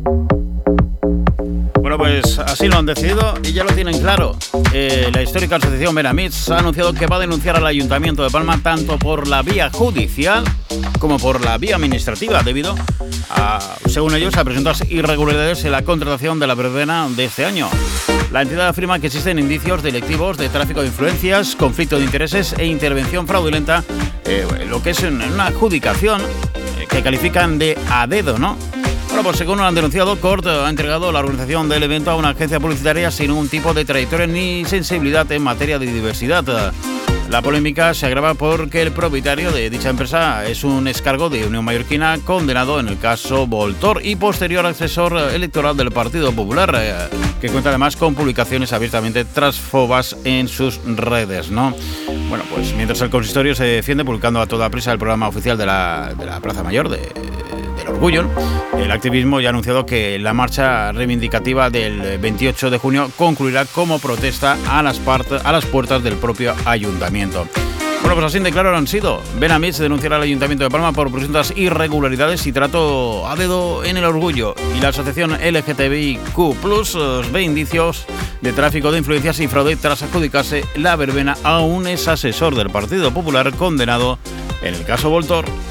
Bueno, pues así lo han decidido y ya lo tienen claro. La histórica asociación Benamits ha anunciado que va a denunciar al Ayuntamiento de Palma tanto por la vía judicial como por la vía administrativa, debido a, según ellos, a presuntas irregularidades en la contratación de la verbena de este año. La entidad afirma que existen indicios delictivos de tráfico de influencias, conflicto de intereses e intervención fraudulenta, lo que es una adjudicación que califican de a dedo, ¿no? Bueno, pues según lo han denunciado, CORT ha entregado la organización del evento a una agencia publicitaria sin ningún tipo de trayectoria ni sensibilidad en materia de diversidad. La polémica se agrava porque el propietario de dicha empresa es un excargo de Unión Mallorquina condenado en el caso Voltor y posterior asesor electoral del Partido Popular, que cuenta además con publicaciones abiertamente transfobas en sus redes, ¿no? Bueno, pues mientras el consistorio se defiende publicando a toda prisa el programa oficial de la Plaza Mayor del Orgullo, el activismo ya ha anunciado que la marcha reivindicativa del 28 de junio concluirá como protesta a las puertas del propio ayuntamiento. Bueno, pues así de claro han sido. Benamits denunciará al Ayuntamiento de Palma por presuntas irregularidades y trato a dedo en el Orgullo. Y la asociación LGTBIQ+ ve indicios de tráfico de influencias y fraude tras adjudicarse la verbena a un ex asesor del Partido Popular condenado en el caso Voltor.